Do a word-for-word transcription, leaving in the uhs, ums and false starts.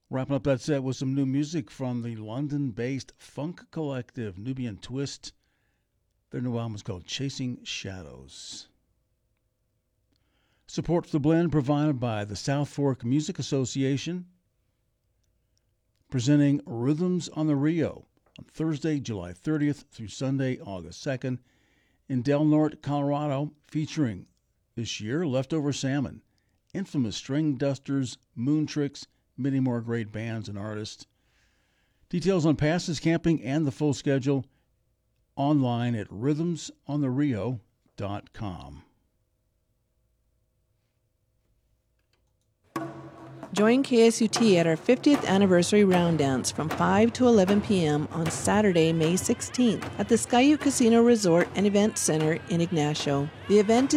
Wrapping up that set with some new music from the London-based funk collective Nubian Twist. Their new album is called Chasing Shadows. Support for the blend provided by the South Fork Music Association, presenting Rhythms on the Rio on Thursday, July thirtieth through Sunday, August second in Del Norte, Colorado, featuring this year Leftover Salmon, Infamous String Dusters, Moon Tricks, many more great bands and artists. Details on passes, camping, and the full schedule online at rhythms on the rio dot com. Join K S U T at our fiftieth anniversary round dance from five to eleven p.m. on Saturday, May sixteenth at the Skyu Casino Resort and Event Center in Ignacio. The event is